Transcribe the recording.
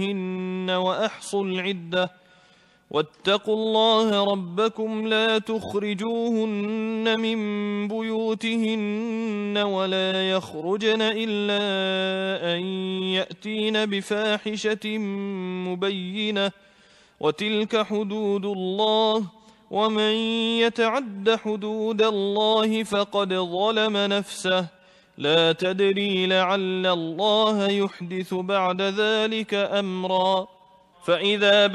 بيوتهن وأحصوا العدة واتقوا الله ربكم لا تخرجوهن من بيوتهن ولا يخرجن إلا أن يأتين بفاحشة مبينة وتلك حدود الله ومن يتعد حدود الله فقد ظلم نفسه لا تدري لعل الله يحدث بعد ذلك أمرا فإذا